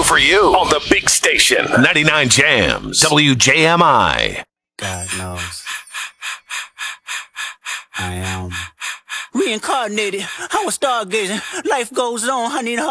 for you on the big station. 99 Jams, WJMI. God knows I am reincarnated. I was stargazing. Life goes on. I need